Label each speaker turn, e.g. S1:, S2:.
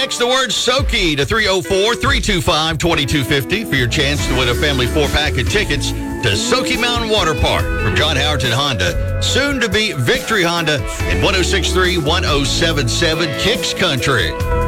S1: Text the word Soaky to 304-325-2250 for your chance to win a family 4-pack of tickets to Soaky Mountain Water Park from John Howerton Honda, soon to be Victory Honda, in 1063-1077 Kicks Country.